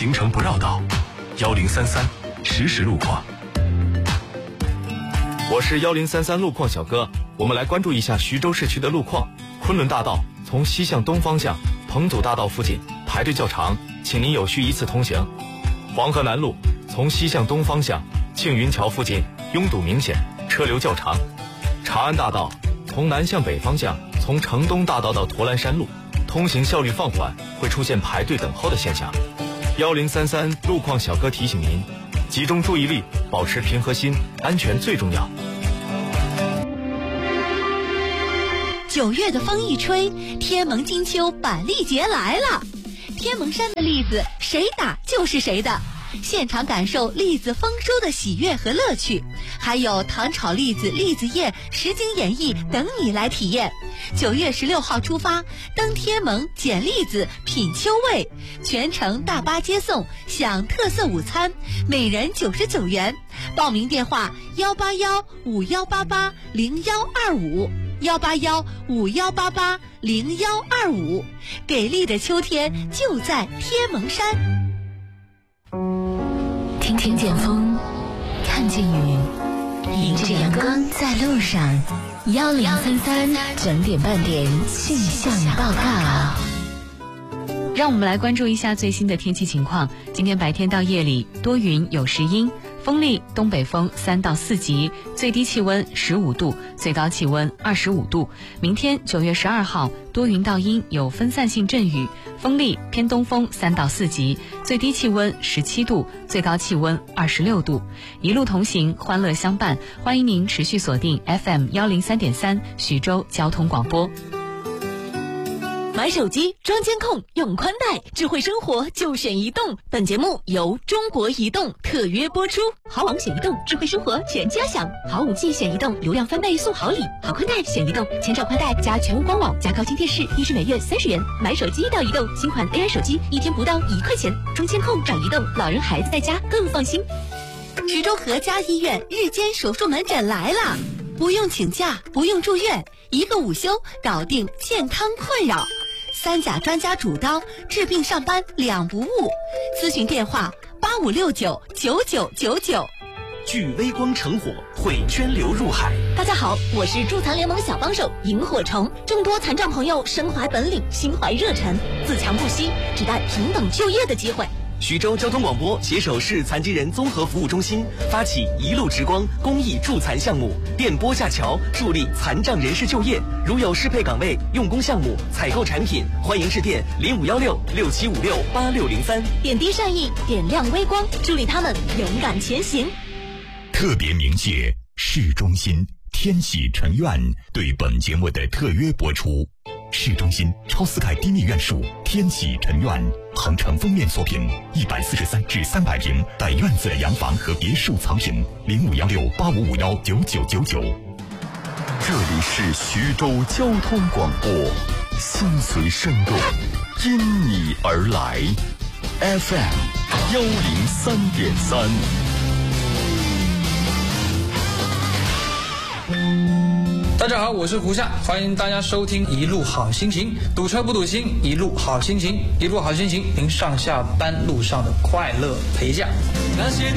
行程不绕道，1033实时路况。 我是1033路况小哥，我们来关注一下徐州市区的路况。昆仑大道从西向东方向彭祖大道附近排队较长，请您有序依次通行。黄河南路从西向东方向庆云桥附近拥堵明显，车流较长。长安大道从南向北方向从城东大道到驼栏山路通行效率放缓，会出现排队等候的现象。1033路况小哥提醒您，集中注意力，保持平和心，安全最重要。 9月的风一吹，天盟金秋板栗节来了。天盟山的栗子谁打就是谁的，现场感受栗子丰收的喜悦和乐趣，还有糖炒栗子、栗子宴、实景演绎等你来体验。9月16号出发，登天盟捡栗子品秋味，全程大巴接送，享特色午餐，每人99元。报名电话18151880125，18151880125。给力的秋天就在天盟山。 听见风，看见雨，迎着阳光在路上。1033整点半点气象报告。 让我们来关注一下最新的天气情况。今天白天到夜里多云有时阴，风力东北风3到4级，最低气温15度，最高气温25度。明天9月12号多云到阴，有分散性阵雨，风力偏东风3到4级，最低气温17度，最高气温26度。一路同行，欢乐相伴，欢迎您持续锁定 FM 103.3徐州交通广播。 买手机装监控用宽带，智慧生活就选移动。本节目由中国移动特约播出。好网选移动，智慧生活全家享。好5G 选移动，流量翻倍送好礼。好宽带选移动，千兆宽带加全屋官网加高清电视，1是每月30元。买手机到移动，新款 AI 手机1天不到1块钱。装监控找移动，老人孩子在家更放心。徐州和家医院日间手术门诊来了，不用请假，不用住院，1个午休搞定健康困扰。3甲专家主刀，治病上班2不误。咨询电话85699999。 聚微光成火，汇涓流入海。 大家好，我是助残联盟小帮手萤火虫。众多残障朋友身怀本领，心怀热忱，自强不息，只待平等就业的机会。 徐州交通广播携手市残疾人综合服务中心，发起一路直光公益助残项目，电波架桥，助力残障人士就业。如有适配岗位、用工项目、采购产品，欢迎致电051667568603。 点滴善意，点亮微光，助力他们勇敢前行。 特别鸣谢市中心天喜城苑对本节目的特约播出。市中心超4凯低密院墅天喜城苑，恒城封面作品，143至300平带院子的洋房和别墅藏品，051685519999。 这里是徐州交通广播，心随声动，因你而来 FM 103.3。 大家好，我是胡夏，欢迎大家收听一路好心情，堵车不堵心，一路好心情，一路好心情，您上下班路上的快乐陪驾。那些